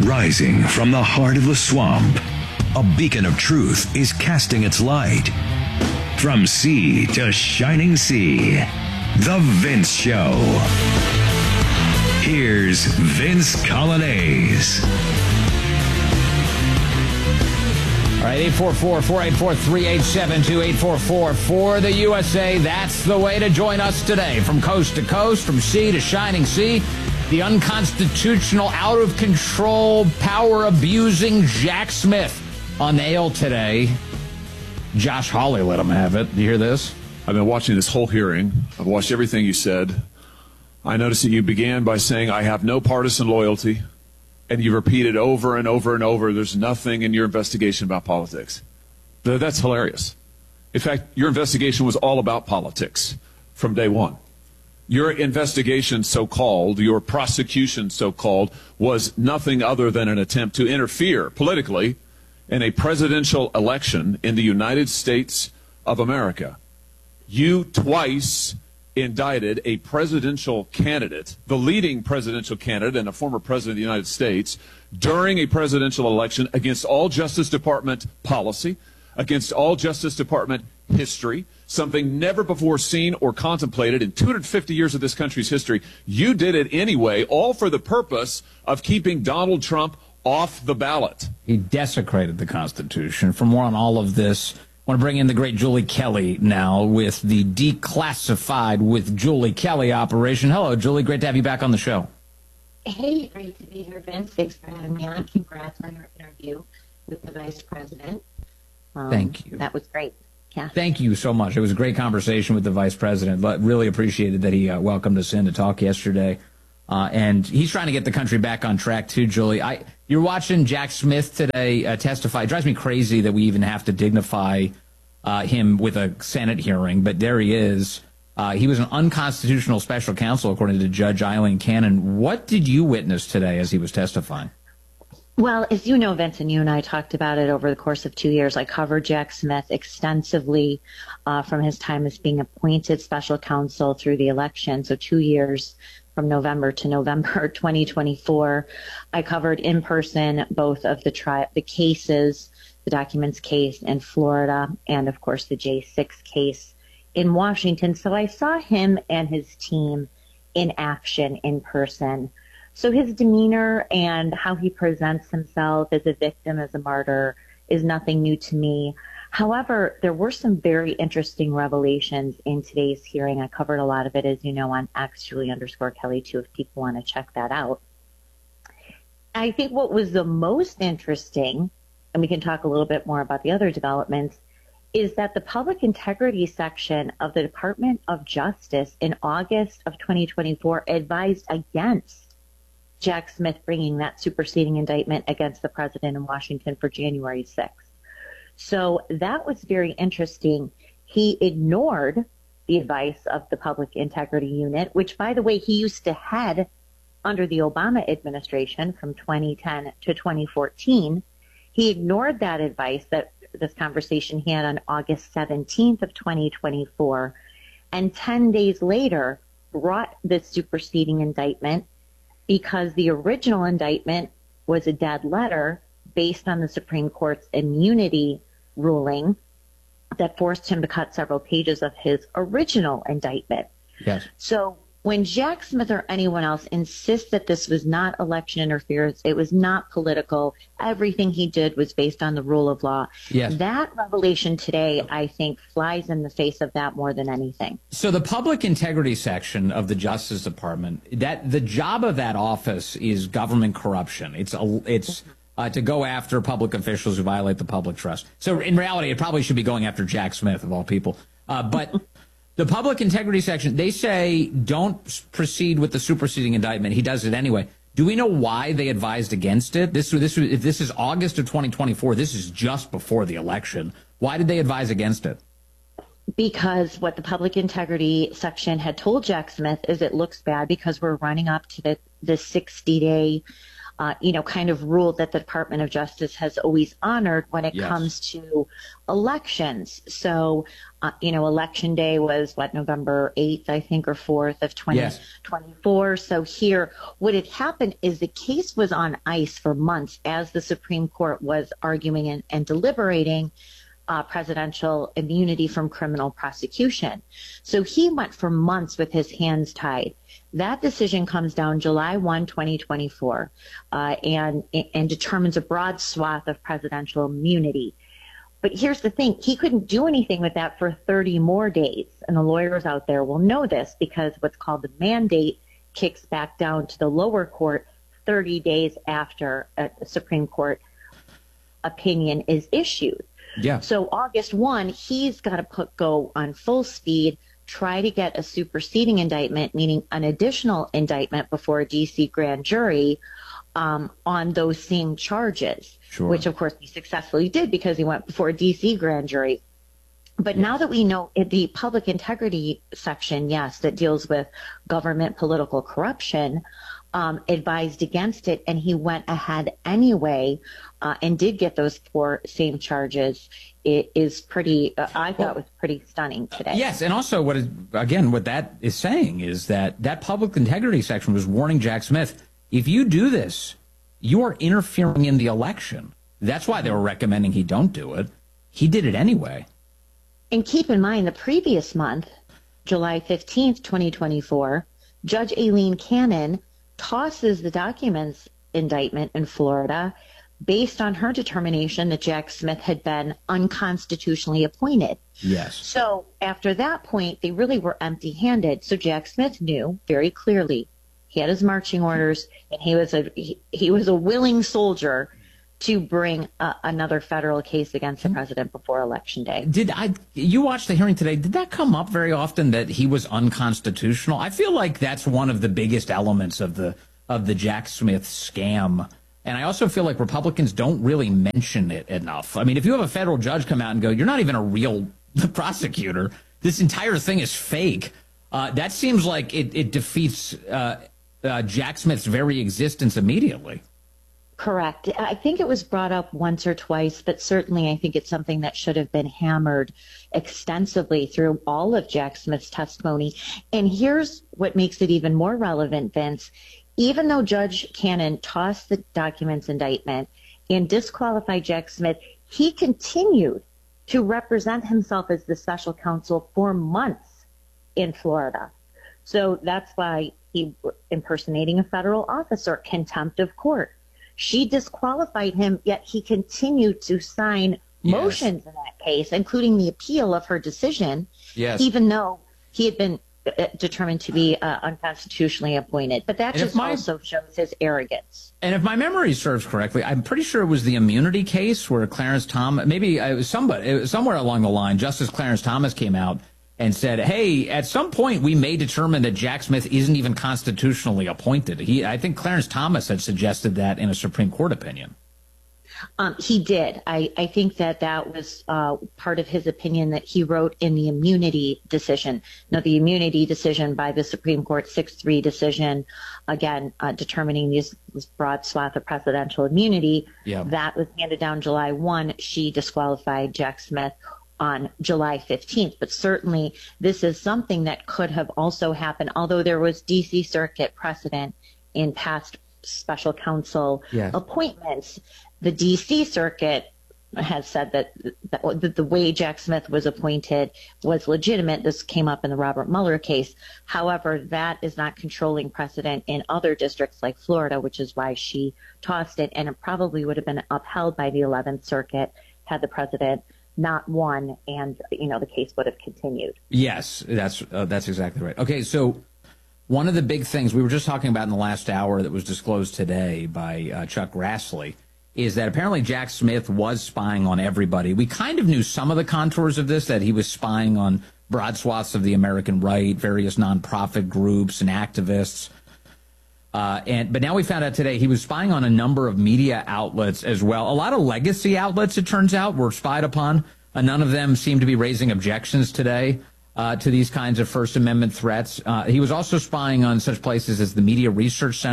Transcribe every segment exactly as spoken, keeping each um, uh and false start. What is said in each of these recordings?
Rising from the heart of the swamp, a beacon of truth is casting its light. From sea to shining sea, The Vince Show. Here's Vince Coglianese. All right, eight four four, four eight four, three eight seven two, eight four four for the U S A. That's the way to join us today. From coast to coast, from sea to shining sea, the unconstitutional, out-of-control, power-abusing Jack Smith on the air today. Josh Hawley let him have it. Do you hear this? I've been watching this whole hearing. I've watched everything you said. I noticed that you began by saying, I have no partisan loyalty. And you repeated over and over and over, there's nothing in your investigation about politics. That's hilarious. In fact, your investigation was all about politics from day one. Your investigation, so-called, your prosecution, so-called, was nothing other than an attempt to interfere politically in a presidential election in the United States of America. You twice indicted a presidential candidate, the leading presidential candidate and a former president of the United States, during a presidential election against all Justice Department policy, against all Justice Department history, something never before seen or contemplated in two hundred fifty years of this country's history. You did it anyway, all for the purpose of keeping Donald Trump off the ballot. He desecrated the Constitution. For more on all of this, I want to bring in the great Julie Kelly now with the Declassified with Julie Kelly operation. Hello, Julie. Great to have you back on the show. Hey, great to be here, Vince. Thanks for having me on. Congrats on your interview with the Vice President. Um, Thank you. That was great. Yeah. Thank you so much. It was a great conversation with the Vice President, but really appreciated that he uh, welcomed us in to talk yesterday. Uh, and he's trying to get the country back on track, too, Julie. I, you're watching Jack Smith today uh, testify. It drives me crazy that we even have to dignify uh, him with a Senate hearing, but there he is. Uh, he was an unconstitutional special counsel, according to Judge Eileen Cannon. What did you witness today as he was testifying? Well, as you know, Vince, and you and I talked about it over the course of two years. I covered Jack Smith extensively uh, from his time as being appointed special counsel through the election, so two years from November to November twenty twenty-four. I covered in person both of the tri- the cases, the documents case in Florida, and of course the J six case in Washington. So I saw him and his team in action in person. So his demeanor and how he presents himself as a victim, as a martyr, is nothing new to me. However, there were some very interesting revelations in today's hearing. I covered a lot of it, as you know, on X, Julie underscore Kelly, too, if people want to check that out. I think what was the most interesting, and we can talk a little bit more about the other developments, is that the public integrity section of the Department of Justice in August of twenty twenty-four advised against Jack Smith bringing that superseding indictment against the president in Washington for January sixth. So that was very interesting. He ignored the advice of the Public Integrity Unit, which, by the way, he used to head under the Obama administration from twenty ten to twenty fourteen. He ignored that advice, that this conversation he had on August seventeenth of twenty twenty-four, and ten days later brought this superseding indictment because the original indictment was a dead letter based on the Supreme Court's immunity ruling that forced him to cut several pages of his original indictment. Yes. So when Jack Smith or anyone else insists that this was not election interference, it was not political, everything he did was based on the rule of law. Yes. That revelation today, I think, flies in the face of that more than anything. So the public integrity section of the Justice Department, that the job of that office is government corruption. It's a, it's uh, to go after public officials who violate the public trust. So in reality, it probably should be going after Jack Smith, of all people. Uh, but the public integrity section, they say don't proceed with the superseding indictment. He does it anyway. Do we know why they advised against it? This, this, if this is August of twenty twenty-four, this is just before the election. Why did they advise against it? Because what the public integrity section had told Jack Smith is it looks bad because we're running up to the, the sixty-day uh, you know, kind of rule that the Department of Justice has always honored when it Yes. comes to elections. So, uh, you know, election day was what, November eighth, I think, or fourth of twenty twenty-four. Yes. So here, what had happened is the case was on ice for months as the Supreme Court was arguing and, and deliberating Uh, presidential immunity from criminal prosecution. So he went for months with his hands tied. That decision comes down July first, twenty twenty-four, uh, and, and determines a broad swath of presidential immunity. But here's the thing, he couldn't do anything with that for thirty more days. And the lawyers out there will know this because what's called the mandate kicks back down to the lower court thirty days after a Supreme Court opinion is issued. Yeah. So August first, he's got to put go on full speed, try to get a superseding indictment, meaning an additional indictment before a D C grand jury um, on those same charges, Sure. which of course he successfully did because he went before a D C grand jury. But yes. Now that we know it, the public integrity section, yes, that deals with government political corruption, Um, advised against it, and he went ahead anyway uh, and did get those four same charges. It is pretty, uh, I thought was pretty stunning today. Yes, and also what is, again, what that is saying is that that public integrity section was warning Jack Smith, if you do this, you are interfering in the election. That's why they were recommending he don't do it. He did it anyway. And keep in mind, the previous month, July fifteenth, twenty twenty-four, Judge Aileen Cannon tosses the documents indictment in Florida based on her determination that Jack Smith had been unconstitutionally appointed. Yes. So after that point, they really were empty-handed. So Jack Smith knew very clearly he had his marching orders, and he was a he, he was a willing soldier to bring uh, another federal case against the president before Election Day. Did I? You watched the hearing today. Did that come up very often that he was unconstitutional? I feel like that's one of the biggest elements of the of the Jack Smith scam. And I also feel like Republicans don't really mention it enough. I mean, if you have a federal judge come out and go, "You're not even a real prosecutor. This entire thing is fake," uh, that seems like it, it defeats uh, uh, Jack Smith's very existence immediately. Correct. I think it was brought up once or twice, but certainly I think it's something that should have been hammered extensively through all of Jack Smith's testimony. And here's what makes it even more relevant, Vince. Even though Judge Cannon tossed the documents indictment and disqualified Jack Smith, he continued to represent himself as the special counsel for months in Florida. So that's why he impersonating a federal officer, contempt of court. She disqualified him, yet he continued to sign Yes. motions in that case, including the appeal of her decision, Yes. even though he had been uh, determined to be uh, unconstitutionally appointed. But that And if just my- also shows his arrogance. And if my memory serves correctly, I'm pretty sure it was the immunity case where Clarence Thomas, maybe it was somebody, it was somewhere along the line, Justice Clarence Thomas came out and said, hey, at some point we may determine that Jack Smith isn't even constitutionally appointed. He, I think Clarence Thomas had suggested that in a Supreme Court opinion. Um, he did. I, I think that that was uh, part of his opinion that he wrote in the immunity decision. Now, the immunity decision by the Supreme Court six three decision, again, uh, determining these, this broad swath of presidential immunity, Yeah. that was handed down July first. She disqualified Jack Smith on July fifteenth. But certainly this is something that could have also happened, although there was D C Circuit precedent in past special counsel Yes. appointments. The D C Circuit has said that, that the way Jack Smith was appointed was legitimate. This came up in the Robert Mueller case. However, that is not controlling precedent in other districts like Florida, which is why she tossed it. And it probably would have been upheld by the eleventh Circuit had the president not won, and, you know, the case would have continued. Yes, that's uh, that's exactly right. Okay, so one of the big things we were just talking about in the last hour that was disclosed today by uh, Chuck Grassley is that apparently Jack Smith was spying on everybody. We kind of knew some of the contours of this, that he was spying on broad swaths of the American right, various nonprofit groups and activists. Uh, and but now we found out today he was spying on a number of media outlets as well. A lot of legacy outlets, it turns out, were spied upon. Uh, none of them seem to be raising objections today uh, to these kinds of First Amendment threats. Uh, he was also spying on such places as the Media Research Center,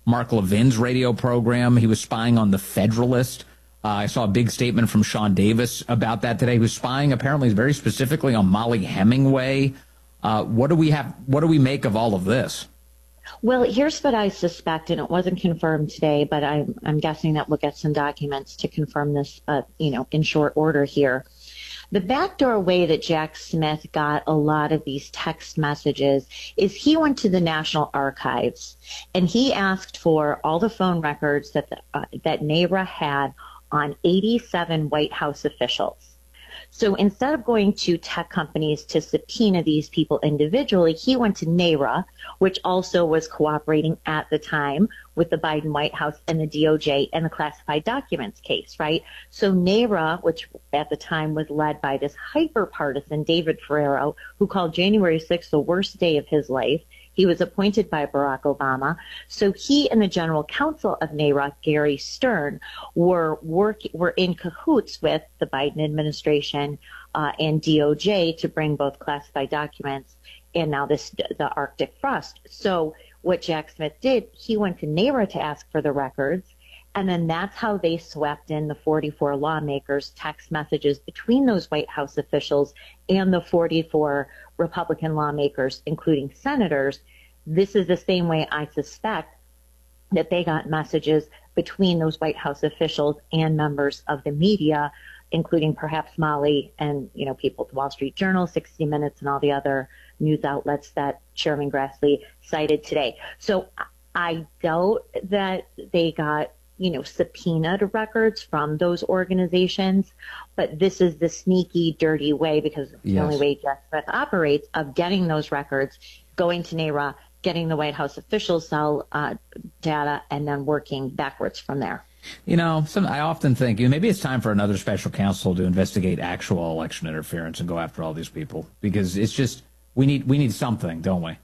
Mark Levin's radio program. He was spying on the Federalist. Uh, I saw a big statement from Sean Davis about that today. He was spying apparently very specifically on Molly Hemingway. Uh, what do we have? What do we make of all of this? Well, here's what I suspect, and it wasn't confirmed today, but I'm, I'm guessing that we'll get some documents to confirm this, uh, you know, in short order here. The backdoor way that Jack Smith got a lot of these text messages is he went to the National Archives and he asked for all the phone records that the, uh, that NARA had on eighty-seven White House officials. So instead of going to tech companies to subpoena these people individually, he went to NARA, which also was cooperating at the time with the Biden White House and the D O J and the classified documents case, right? So NARA, which at the time was led by this hyper-partisan David Ferrero, who called January sixth the worst day of his life. He was appointed by Barack Obama. So he and the general counsel of NARA, Gary Stern, were work, were in cahoots with the Biden administration uh, and D O J to bring both classified documents and now this the Arctic Frost. So what Jack Smith did, he went to NARA to ask for the records, and then that's how they swept in the forty-four lawmakers' text messages between those White House officials and the forty-four Republican lawmakers, including senators. This is the same way I suspect that they got messages between those White House officials and members of the media, including perhaps Molly and, you know, people at the Wall Street Journal, sixty minutes, and all the other news outlets that Chairman Grassley cited today. So I doubt that they got, you know, subpoenaed records from those organizations, but this is the sneaky, dirty way, because it's yes. the only way Jack Smith operates, of getting those records, going to NARA, getting the White House officials cell uh, data, and then working backwards from there. You know, some, I often think you know, maybe it's time for another special counsel to investigate actual election interference and go after all these people, because it's just we need we need something, don't we?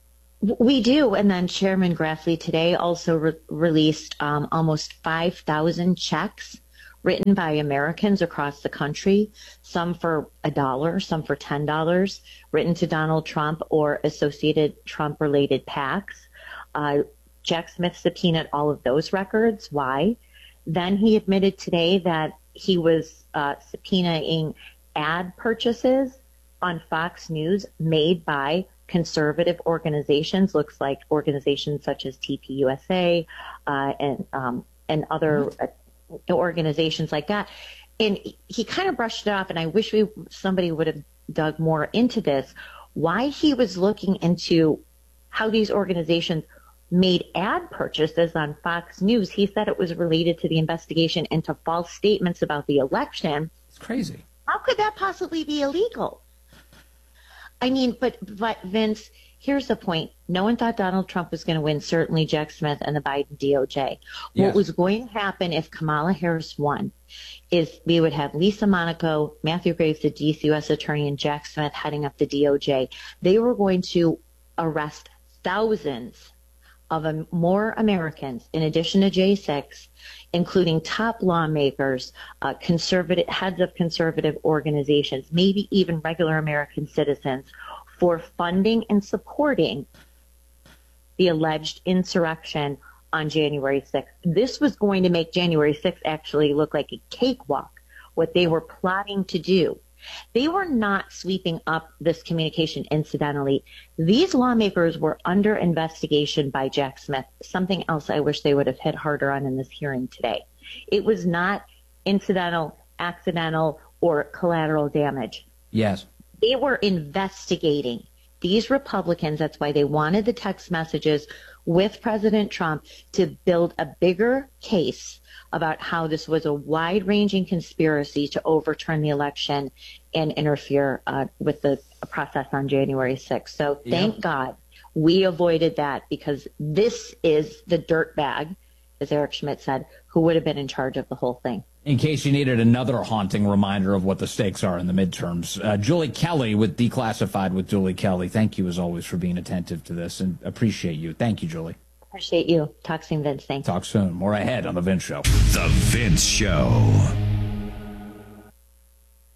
We do. And then Chairman Grassley today also re- released um, almost five thousand checks written by Americans across the country, some for a dollar, some for ten dollars, written to Donald Trump or associated Trump-related PACs. Uh, Jack Smith subpoenaed all of those records. Why? Then he admitted today that he was uh, subpoenaing ad purchases on Fox News made by conservative organizations, looks like organizations such as T P U S A uh, and um, and other uh, organizations like that. And he kind of brushed it off, and I wish we somebody would have dug more into this, why he was looking into how these organizations made ad purchases on Fox News. He said it was related to the investigation into false statements about the election. It's crazy. How could that possibly be illegal? I mean, but, but Vince, here's the point. No one thought Donald Trump was going to win, certainly Jack Smith and the Biden D O J. Yes. What was going to happen if Kamala Harris won is we would have Lisa Monaco, Matthew Graves, the D C U S attorney, and Jack Smith heading up the D O J. They were going to arrest thousands of um, more Americans, in addition to J six, including top lawmakers, uh, conservative heads of conservative organizations, maybe even regular American citizens, for funding and supporting the alleged insurrection on January sixth. This was going to make January sixth actually look like a cakewalk, what they were plotting to do. They were not sweeping up this communication incidentally. These lawmakers were under investigation by Jack Smith, something else I wish they would have hit harder on in this hearing today. It was not incidental, accidental, or collateral damage. Yes. They were investigating these Republicans. That's why they wanted the text messages with President Trump to build a bigger case about how this was a wide-ranging conspiracy to overturn the election and interfere uh, with the process on January sixth. So thank yep. God we avoided that, because this is the dirtbag, as Eric Schmidt said, who would have been in charge of the whole thing. In case you needed another haunting reminder of what the stakes are in the midterms, uh, Julie Kelly with Declassified with Julie Kelly. Thank you, as always, for being attentive to this, and appreciate you. Thank you, Julie. Appreciate you. Talk soon, Vince. Thanks. Talk soon. More ahead on The Vince Show. The Vince Show.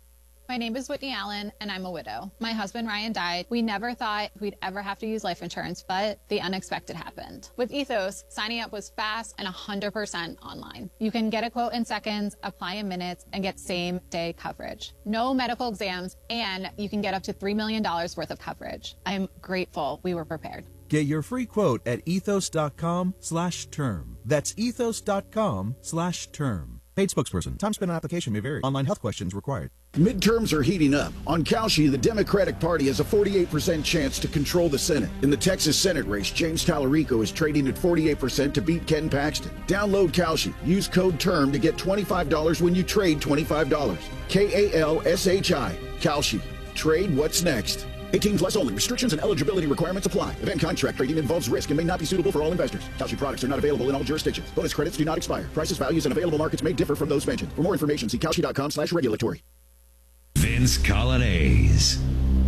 My name is Whitney Allen, and I'm a widow. My husband, Ryan, died. We never thought we'd ever have to use life insurance, but the unexpected happened. With Ethos, signing up was fast and one hundred percent online. You can get a quote in seconds, apply in minutes, and get same-day coverage. No medical exams, and you can get up to three million dollars worth of coverage. I'm grateful we were prepared. Get your free quote at ethos.com slash term. That's ethos.com slash term. Paid spokesperson. Time spent on application may vary. Online health questions required. Midterms are heating up. On Kalshi, the Democratic Party has a forty-eight percent chance to control the Senate. In the Texas Senate race, James Tallarico is trading at forty-eight percent to beat Ken Paxton. Download Kalshi. Use code TERM to get twenty-five dollars when you trade twenty-five dollars. K A L S H I. Kalshi. Trade what's next. eighteen plus only. Restrictions and eligibility requirements apply. Event contract trading involves risk and may not be suitable for all investors. Kalshi products are not available in all jurisdictions. Bonus credits do not expire. Prices, values, and available markets may differ from those mentioned. For more information, see Kalshi.com slash regulatory. Vince Colonnese.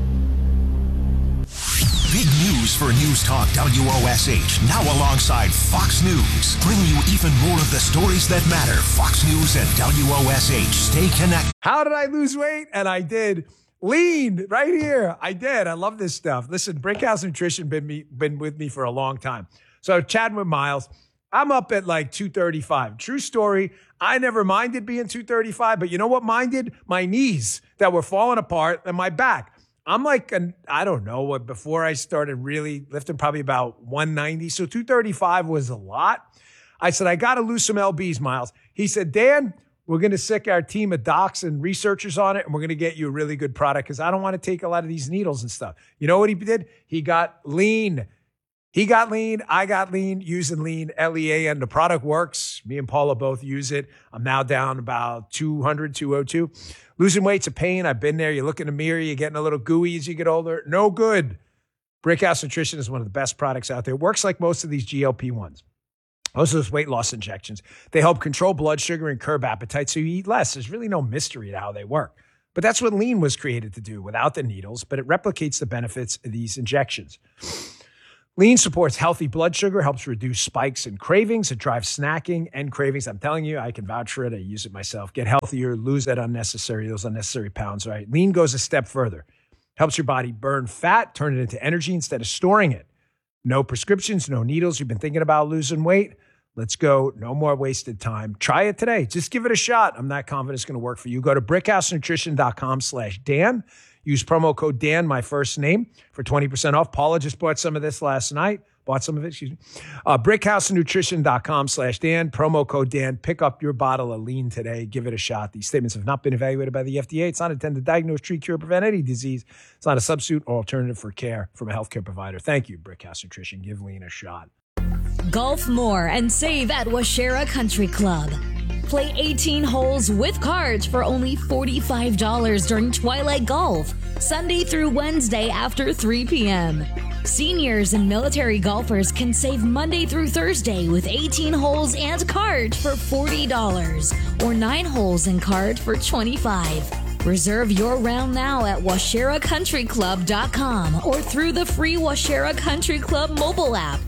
Big news for News Talk W O S H. Now alongside Fox News. Bring you even more of the stories that matter. Fox News and W O S H. Stay connected. How did I lose weight? And I did. Lean right here. I did. I love this stuff. Listen, Brickhouse Nutrition been me been with me for a long time. So chatting with Miles, I'm up at like two thirty-five. True story. I never minded being two thirty-five, but you know what minded? My knees that were falling apart and my back. I'm like, an, I don't know what, before I started really lifting, probably about one ninety. So two thirty-five was a lot. I said, I got to lose some L Bs, Miles. He said, Dan, we're going to sick our team of docs and researchers on it, and we're going to get you a really good product because I don't want to take a lot of these needles and stuff. You know what he did? He got lean. He got lean. I got lean using lean, L E A, and the product works. Me and Paula both use it. I'm now down about two hundred, two oh two. Losing weight's a pain. I've been there. You look in the mirror, you're getting a little gooey as you get older. No good. Brickhouse Nutrition is one of the best products out there. It works like most of these G L P ones. Most of those weight loss injections, they help control blood sugar and curb appetite so you eat less. There's really no mystery to how they work. But that's what lean was created to do without the needles, but it replicates the benefits of these injections. Lean supports healthy blood sugar, helps reduce spikes and cravings. It drives snacking and cravings. I'm telling you, I can vouch for it. I use it myself. Get healthier, lose that unnecessary, those unnecessary pounds, right? Lean goes a step further. Helps your body burn fat, turn it into energy instead of storing it. No prescriptions, no needles. You've been thinking about losing weight? Let's go. No more wasted time. Try it today. Just give it a shot. I'm not confident it's going to work for you. Go to brickhousenutrition.com slash Dan. Use promo code Dan, my first name, for twenty percent off. Paula just bought some of this last night. Bought some of it, excuse me. Uh, brickhousenutrition.com slash Dan. Promo code Dan. Pick up your bottle of lean today. Give it a shot. These statements have not been evaluated by the F D A. It's not intended to diagnose, treat, cure, prevent any disease. It's not a substitute or alternative for care from a healthcare provider. Thank you, Brickhouse Nutrition. Give lean a shot. Golf more and save at Washera Country Club. Play eighteen holes with cards for only forty-five dollars during Twilight Golf, Sunday through Wednesday after three p.m. Seniors and military golfers can save Monday through Thursday with eighteen holes and cards for forty dollars or nine holes and cards for twenty-five dollars. Reserve your round now at washera country club dot com or through the free Washera Country Club mobile app.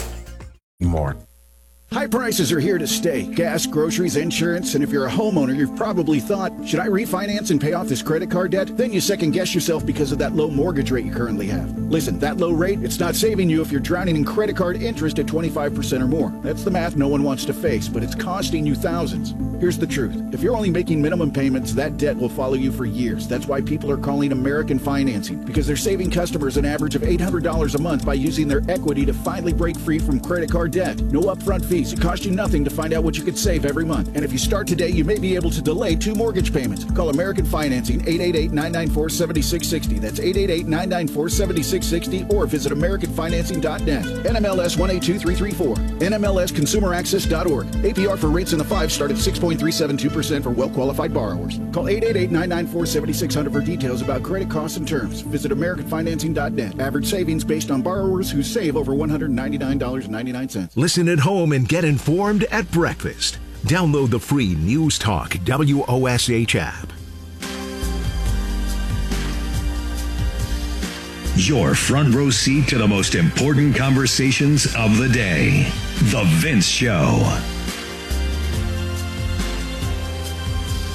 More. High prices are here to stay. Gas, groceries, insurance, and if you're a homeowner, you've probably thought, should I refinance and pay off this credit card debt? Then you second guess yourself because of that low mortgage rate you currently have. Listen, that low rate, it's not saving you if you're drowning in credit card interest at twenty-five percent or more. That's the math no one wants to face, but it's costing you thousands. Here's the truth. If you're only making minimum payments, that debt will follow you for years. That's why people are calling American Financing, because they're saving customers an average of eight hundred dollars a month by using their equity to finally break free from credit card debt. No upfront fees. It costs you nothing to find out what you could save every month. And if you start today, you may be able to delay two mortgage payments. Call American Financing, eight eight eight, nine nine four, seven six six zero. That's eight eight eight, nine nine four, seven six six zero or visit american financing dot net. N M L S one eight two three three four. N M L S consumer access dot org. A P R for rates in the five start at six point three seven two percent for well-qualified borrowers. Call eight eight eight, nine nine four, seven six zero zero for details about credit costs and terms. Visit american financing dot net. Average savings based on borrowers who save over one hundred ninety-nine dollars and ninety-nine cents. Listen at home and get informed at breakfast. Download the free News Talk W O S H app. Your front row seat to the most important conversations of the day. The Vince Show.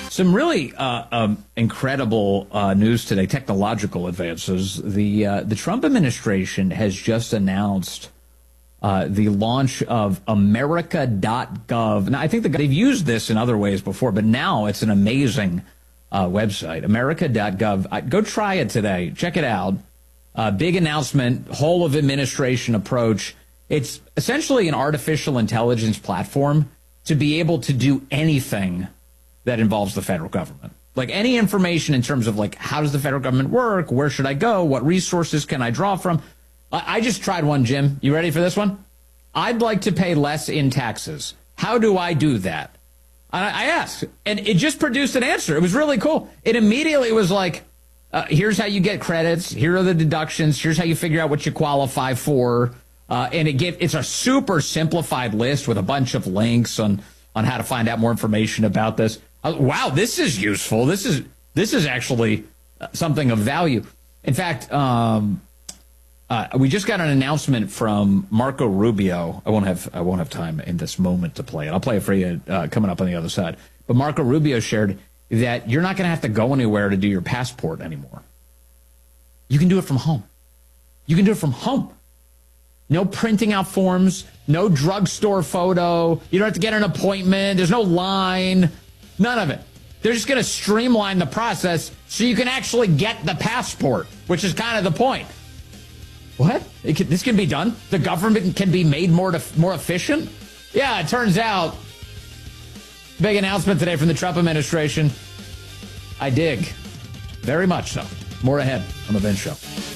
Some really uh, um, incredible uh, news today, technological advances. The uh, the Trump administration has just announced uh, the launch of America dot gov. Now, I think the, they've used this in other ways before, but now it's an amazing uh, website, America dot gov. I, go try it today. Check it out. Uh, big announcement, whole of administration approach. It's essentially an artificial intelligence platform to be able to do anything that involves the federal government. Like any information in terms of like, how does the federal government work? Where should I go? What resources can I draw from? I, I just tried one, Jim. You ready for this one? I'd like to pay less in taxes. How do I do that? I, I asked, and it just produced an answer. It was really cool. It immediately was like, uh, here's how you get credits. Here are the deductions. Here's how you figure out what you qualify for. Uh, and it gave, it's a super simplified list with a bunch of links on, on how to find out more information about this. Uh, wow, this is useful. This is this is actually something of value. In fact, um, uh, we just got an announcement from Marco Rubio. I won't have I won't have time in this moment to play it. I'll play it for you uh, coming up on the other side. But Marco Rubio shared that you're not going to have to go anywhere to do your passport anymore. You can do it from home. You can do it from home. No printing out forms. No drugstore photo. You don't have to get an appointment. There's no line. None of it. They're just going to streamline the process so you can actually get the passport, which is kind of the point. What? It can, this can be done? The government can be made more to, more efficient? Yeah, it turns out. Big announcement today from the Trump administration. I dig. Very much so. More ahead on The Vince Show.